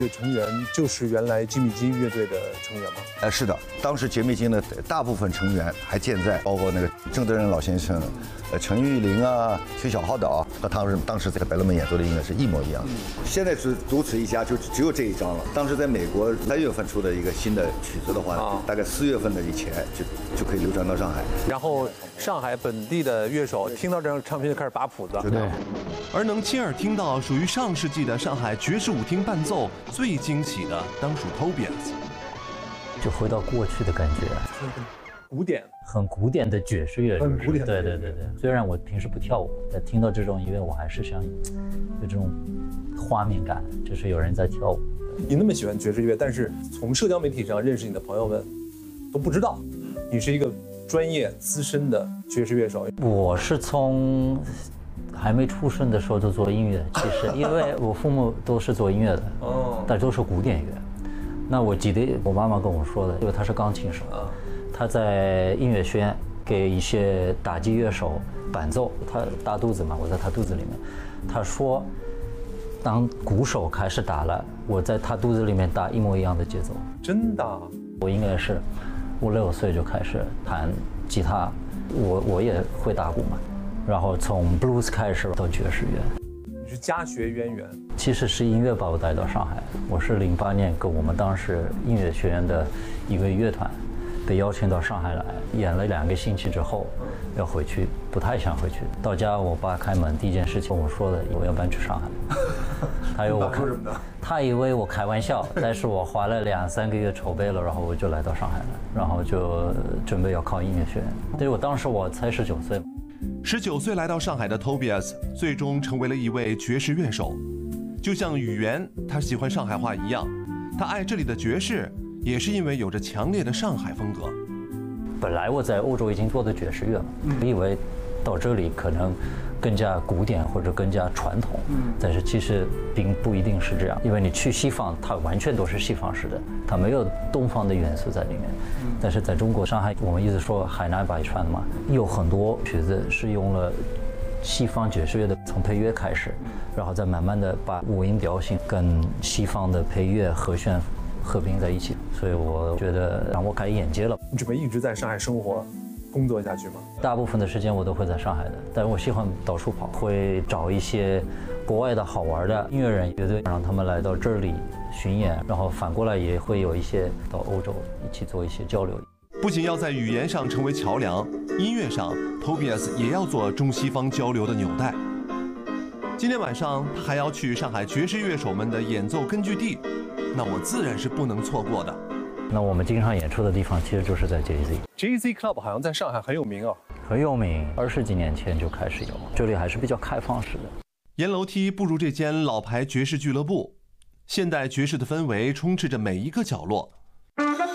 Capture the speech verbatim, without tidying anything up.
这个成员就是原来吉米金乐队的成员吗？ 呃，是的，当时杰米金的大部分成员还健在，包括那个郑德仁老先生、呃陈玉玲啊、薛小浩导，和他们当时在百乐门演奏的音乐是一模一样的。现在是独此一家，就只有这一张了。当时在美国三月份出的一个新的曲子的话，啊、大概四月份的以前就就可以流传到上海。 然后上海本地的乐手听到这张唱片就开始把谱子， 对。 而能亲耳听到属于上世纪的上海爵士舞厅伴奏，最惊喜的当属 Tobias。 就回到过去的感觉， 古典， 很古典的爵士乐， 很古典。 对对对对。虽然我平时不跳舞，但听到这种音乐，我还是想有这种画面感，就是有人在跳舞。 你那么喜欢爵士乐，但是从社交媒体上认识你的朋友们都不知道你是一个专业资深的爵士乐手。 我是从还没出生的时候就做音乐，其实因为我父母都是做音乐的，哦，但都是古典乐。那我记得我妈妈跟我说的，因为她是钢琴手，她在音乐学院给一些打击乐手伴奏，她大肚子嘛，我在她肚子里面，她说，当鼓手开始打了，我在她肚子里面打一模一样的节奏。 真的？ 我应该是五六岁就开始弹吉他，我我也会打鼓嘛，然后从 blues 开始到爵士乐。 你是家学渊源？ 其实是音乐把我带到上海。我是零八年跟我们当时音乐学院的一个乐团被邀请到上海来，演了两个星期之后要回去，不太想回去。到家我爸开门第一件事情跟我说的，我要搬去上海。他以为我开，他以为我开玩笑，但是我花了两三个月筹备了，然后我就来到上海了，然后就准备要考音乐学院。对，我当时我才十九岁。 十九岁来到上海的 Tobias 最终成为了一位爵士乐手，就像语言他喜欢上海话一样，他爱这里的爵士也是因为有着强烈的上海风格。 本来我在欧洲已经做的爵士乐了，我以为到这里可能更加古典或者更加传统，但是其实并不一定是这样，因为你去西方，它完全都是西方式的，它没有东方的元素在里面。但是在中国上海，我们一直说海纳百川嘛，有很多曲子是用了西方爵士乐的，从配乐开始，然后再慢慢的把五音调性跟西方的配乐和弦合并在一起，所以我觉得让我开眼界了。 你准备一直在上海生活工作下去吗？ 大部分的时间我都会在上海的，但是我喜欢到处跑，会找一些国外的好玩的音乐人乐队，让他们来到这里巡演，然后反过来也会有一些到欧洲一起做一些交流。 不仅要在语言上成为桥梁，音乐上 Tobias 也要做中西方交流的纽带。今天晚上他还要去上海爵士乐手们的演奏根据地，那我自然是不能错过的。 那我们经常演出的地方其实就是在 J Z。J Z Club 好像在上海很有名哦， 很有名，二十几年前就开始有，这里还是比较开放式的。 沿楼梯步入这间老牌爵士俱乐部，现代爵士的氛围充斥着每一个角落。